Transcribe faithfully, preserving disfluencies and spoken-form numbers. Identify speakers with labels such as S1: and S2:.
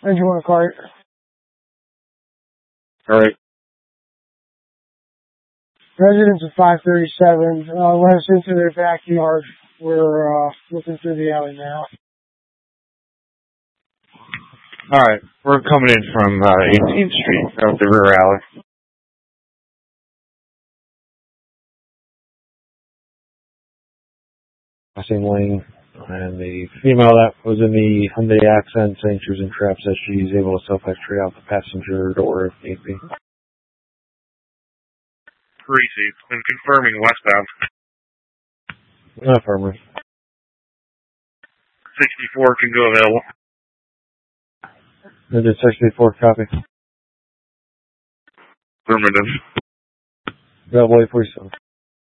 S1: Where'd you want to cart?
S2: All right.
S1: Residents of five thirty-seven, uh, let us into their backyard. We're, uh, looking through the alley now.
S2: All right. We're coming in from uh, eighteenth Street, out the rear alley. Crossing lane. And the female that was in the Hyundai Accent saying she was in trap says she's able to self-extray out the passenger door if need be.
S3: Received. And confirming westbound.
S2: Not firmly.
S3: sixty-four can go available.
S2: I did sixty-four copy.
S3: Affirmative.
S2: Available eight forty-seven.